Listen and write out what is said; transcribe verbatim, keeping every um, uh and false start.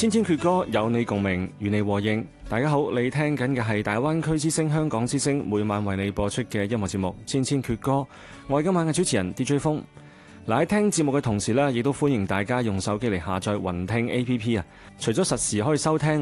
千千闕歌有你共鳴，與你和應。大家好，你聽緊嘅係大灣區之聲香港之聲每晚為你播出嘅音樂節目《千千闕歌》。我係今晚嘅主持人 D J 風。嗱，喺聽節目嘅同時呢，亦都歡迎大家用手機嚟下載雲聽 A P P 啊。除咗實時可以收聽